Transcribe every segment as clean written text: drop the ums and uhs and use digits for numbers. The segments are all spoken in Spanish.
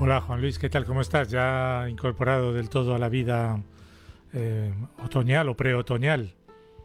Hola Juan Luis, ¿qué tal? ¿Cómo estás? ¿Ya incorporado del todo a la vida otoñal o preotoñal?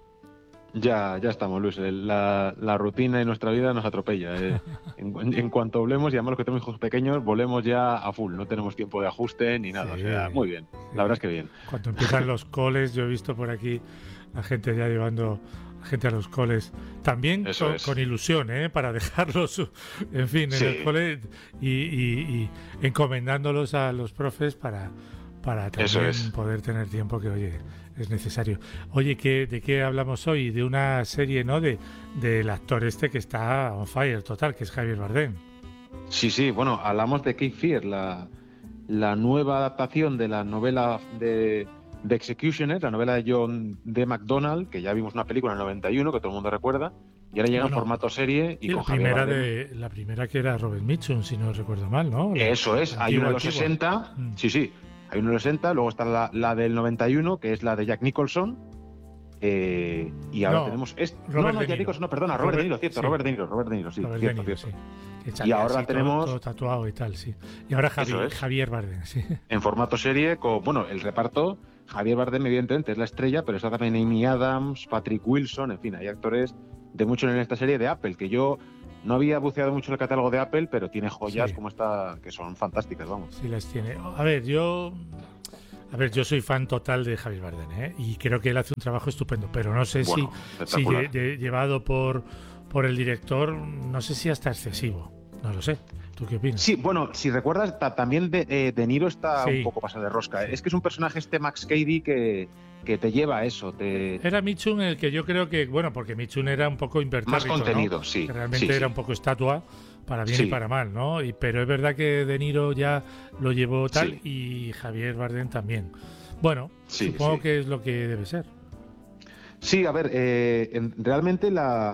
Ya estamos, Luis. La rutina de nuestra vida nos atropella. En cuanto volvemos, y además los que tenemos hijos pequeños, volvemos ya a full. No tenemos tiempo de ajuste ni nada. O sea, Sí, muy bien. La verdad sí. es que bien. Cuando empiezan los coles, yo he visto por aquí la gente ya llevando a gente a los coles, también Eso con es. ilusión, ¿eh? Para dejarlos, en fin, en el Sí, cole y encomendándolos a los profes para eso también es. poder tener tiempo que, oye, es necesario. Oye, ¿de qué hablamos hoy? De una serie, ¿no? Del actor este que está on fire total, que es Javier Bardem. Sí. Bueno, hablamos de Cape Fear, la nueva adaptación de la novela de Executioner, la novela de John D. MacDonald, que ya vimos una película en el 91, que todo el mundo recuerda, y ahora llega en Bueno, formato serie y sí, con Javier Bardem. la primera que era Robert Mitchum, si no recuerdo mal, ¿no? Eso es, La hay una antigua, de los antigua. 60, Mm. sí, hay una de los 60, luego está la del 91, que es la de Jack Nicholson, y ahora No, tenemos... Robert No, De Jack Niro. Nicholson, no, perdona, Robert De Niro, cierto, Sí, Robert De Niro, sí, Robert De cierto, Niro, sí. cierto. Que Y salía ahora así todo tenemos, tatuado y tal, sí. Y ahora eso es, Javier Bardem, sí. en formato serie, con, bueno, el reparto, Javier Bardem evidentemente es la estrella, pero está también Amy Adams, Patrick Wilson, en fin, hay actores de mucho en esta serie de Apple, que yo no había buceado mucho en el catálogo de Apple, pero tiene joyas Sí, como esta, que son fantásticas, vamos. sí las tiene. A ver, yo soy fan total de Javier Bardem, ¿eh? Y creo que él hace un trabajo estupendo, pero no sé si, Bueno, si espectacular. llevado por el director, no sé si hasta excesivo. No lo sé. ¿Tú qué opinas? Sí, bueno, si recuerdas, también De Niro está un Sí, poco pasado de rosca. sí. Es que es un personaje este Max Cady que te lleva a eso, Era Mitchum el que yo creo que, bueno, porque Mitchum era un poco más impertérrito, ¿no? contenido, Que sí, realmente sí, era un sí, poco estatua, para bien y sí, para mal, ¿no? Pero es verdad que De Niro ya lo llevó tal sí, y Javier Bardem también. Bueno, sí, supongo sí. que es lo que debe ser. Sí, a ver, realmente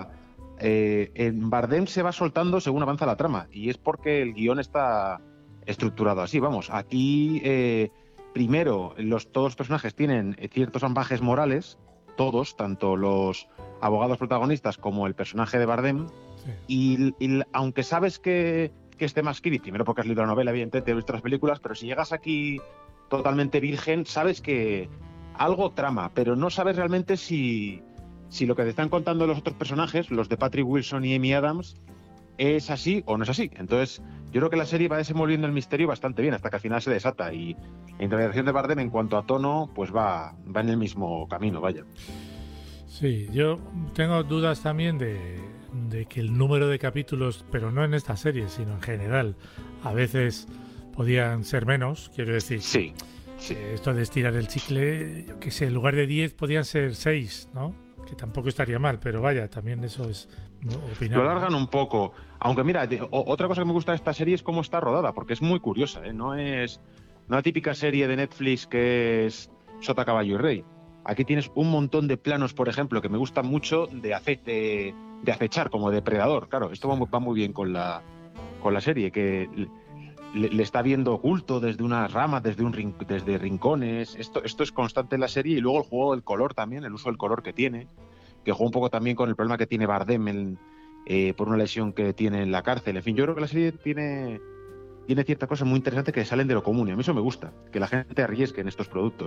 en Bardem se va soltando según avanza la trama, y es porque el guión está estructurado así, vamos. Aquí, primero, todos los personajes tienen ciertos ambajes morales, todos, tanto los abogados protagonistas como el personaje de Bardem. Sí. Y aunque sabes que este Max Kidd, primero porque has leído la novela, evidentemente, has visto las películas, pero si llegas aquí totalmente virgen, sabes que algo trama, pero no sabes realmente si lo que te están contando los otros personajes, los de Patrick Wilson y Amy Adams, es así o no es así. Entonces, yo creo que la serie va desenvolviendo el misterio bastante bien hasta que al final se desata. Y la interpretación de Bardem en cuanto a tono, pues va en el mismo camino, vaya. Sí, yo tengo dudas también de que el número de capítulos, pero no en esta serie, sino en general, a veces podían ser menos. Quiero decir que Sí, sí. esto de estirar el chicle, yo qué sé, en lugar de 10 podían ser 6, ¿no? Que tampoco estaría mal, pero vaya, también eso es, ¿no?, Lo opinable, ¿no? alargan un poco. Aunque mira, otra cosa que me gusta de esta serie es cómo está rodada, porque es muy curiosa, ¿eh? No es una típica serie de Netflix que es Sota, Caballo y Rey. Aquí tienes un montón de planos, por ejemplo, que me gustan mucho de acechar, como depredador. Claro, esto Sí, va muy bien con la serie, que le está viendo oculto desde unas ramas, desde rincones. Esto es constante en la serie, y luego el juego del color también, el uso del color que tiene, que juega un poco también con el problema que tiene Bardem por una lesión que tiene en la cárcel. En fin, yo creo que la serie tiene ciertas cosas muy interesantes que salen de lo común, y a mí eso me gusta, que la gente arriesgue en estos productos.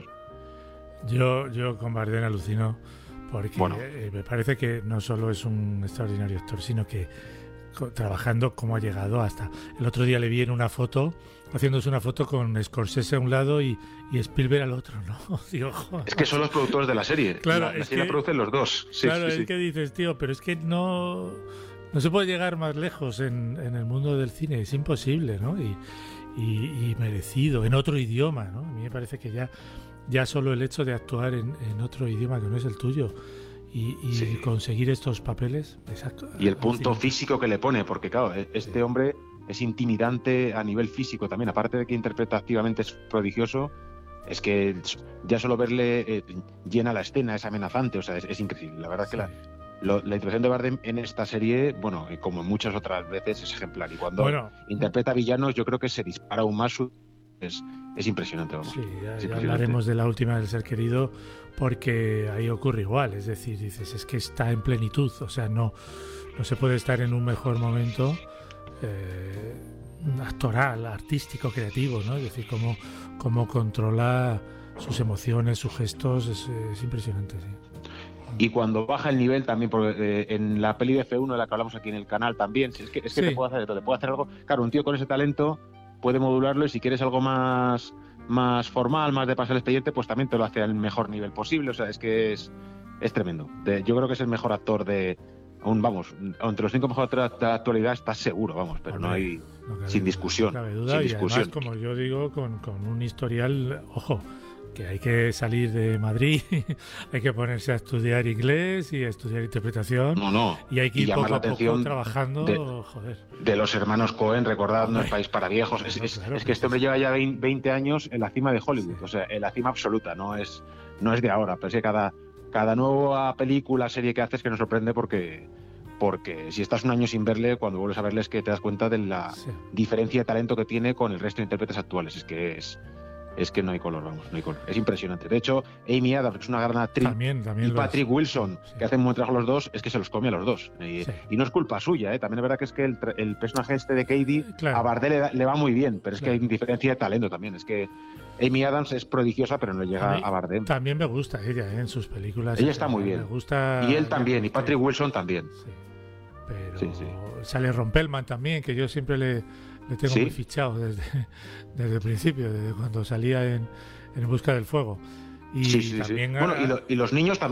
yo con Bardem alucino porque Bueno, me parece que no solo es un extraordinario actor, sino que trabajando cómo ha llegado hasta... El otro día le vi en una foto, haciéndose una foto con Scorsese a un lado y Spielberg al otro, ¿no? Digo, joder, es que son macho. los productores de la serie. Claro, La es serie la que, producen los dos. Sí, claro, sí, es sí. que dices, tío, pero es que no se puede llegar más lejos en el mundo del cine, es imposible, ¿no? Y merecido, en otro idioma, ¿no? A mí me parece que ya solo el hecho de actuar en otro idioma que no es el tuyo y Sí. conseguir estos papeles es Y el punto alucinante. físico que le pone, porque claro, Sí, este hombre es intimidante a nivel físico también, aparte de que interpretativamente es prodigioso, es que ya solo verle llena la escena, es amenazante, o sea, es increíble. La verdad que sí. la interpretación de Bardem en esta serie, bueno, como en muchas otras veces, es ejemplar. Y cuando Bueno, interpreta villanos, yo creo que se dispara aún más. Es, es impresionante, vamos. sí, ya, Es ya impresionante. hablaremos de la última del ser querido porque ahí ocurre igual, es decir, dices, es que está en plenitud, o sea, no se puede estar en un mejor momento, eh, actoral, artístico, creativo, ¿no? Es decir, cómo controla sus emociones, sus gestos, es impresionante, sí. Y cuando baja el nivel también, porque en la peli de F1 de la que hablamos aquí en el canal también, es que Sí. te puede hacer de todo, te puede hacer algo, claro, un tío con ese talento puede modularlo y si quieres algo más formal, más de pasar el expediente, pues también te lo hace al mejor nivel posible, o sea, es que es tremendo. Yo creo que es el mejor actor entre los 5 mejores actores de la actualidad estás seguro, vamos, pero Hombre, no hay, cabe sin duda, discusión, no cabe duda, sin y discusión. además, como yo digo, con un historial, ojo, que hay que salir de Madrid, hay que ponerse a estudiar inglés y a estudiar interpretación, No, y hay que ir llamar poco la a poco atención trabajando, joder. de los hermanos Cohen, recordad, No Hombre, es país para viejos. claro, Es que este hombre lleva ya 20 años en la cima de Hollywood, sí. o sea, en la cima absoluta, no es de ahora, pero es que cada nueva película, serie que hace es que nos sorprende porque si estás un año sin verle, cuando vuelves a verle es que te das cuenta de la Sí. diferencia de talento que tiene con el resto de intérpretes actuales. Es que no hay color, vamos, no hay color. Es impresionante. De hecho, Amy Adams, que es una gran actriz, También y lo Patrick es. Wilson, Sí. que hacen un buen trabajo los dos, es que se los come a los dos. Sí. Y no es culpa suya, ¿eh? También es verdad que es que el personaje este de Katie Claro. a Bardem le va muy bien, pero es Claro. que hay diferencia de talento también. Es que Amy Adams es prodigiosa, pero no llega A mí a Bardem. también me gusta ella, en sus películas. Ella está muy bien. Me gusta. Y él también, y Patrick Wilson también. Sí. Pero Sí. sale Ron Perlman también, que yo siempre le tengo ¿Sí? muy fichado desde el principio, desde cuando salía en Busca del Fuego. Y Sí. también Bueno, y los niños también.